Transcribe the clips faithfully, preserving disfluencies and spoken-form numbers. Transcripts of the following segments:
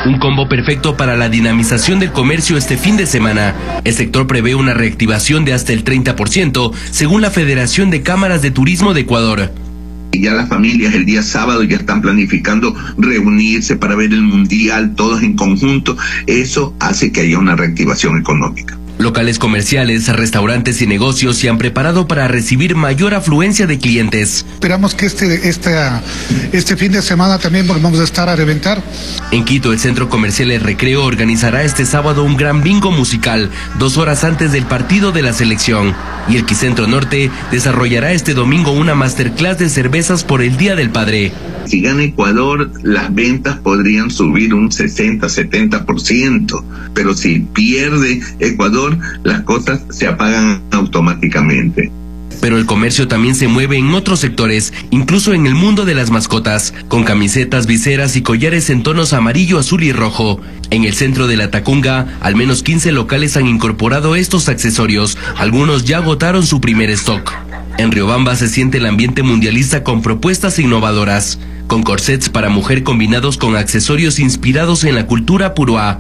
Un combo perfecto para la dinamización del comercio este fin de semana. El sector prevé una reactivación de hasta el treinta por ciento, según la Federación de Cámaras de Turismo de Ecuador. Ya las familias el día sábado ya están planificando reunirse para ver el mundial, todos en conjunto. Eso hace que haya una reactivación económica. Locales comerciales, restaurantes y negocios se han preparado para recibir mayor afluencia de clientes. Esperamos que este, este, este fin de semana también vamos a estar a reventar. En Quito, el Centro Comercial El Recreo organizará este sábado un gran bingo musical, dos horas antes del partido de la selección. Y el Quicentro Norte desarrollará este domingo una masterclass de cervezas por el Día del Padre. Si gana Ecuador, las ventas podrían subir un sesenta, setenta por ciento, pero si pierde Ecuador, las cosas se apagan automáticamente. Pero el comercio también se mueve en otros sectores, incluso en el mundo de las mascotas, con camisetas, viseras y collares en tonos amarillo, azul y rojo. En el centro de la Tacunga, al menos quince locales han incorporado estos accesorios, algunos ya agotaron su primer stock. En Riobamba se siente el ambiente mundialista con propuestas innovadoras, con corsets para mujer combinados con accesorios inspirados en la cultura puruá.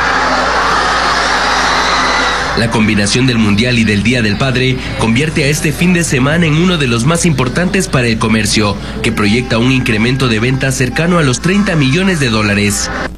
La combinación del Mundial y del Día del Padre convierte a este fin de semana en uno de los más importantes para el comercio, que proyecta un incremento de ventas cercano a los treinta millones de dólares.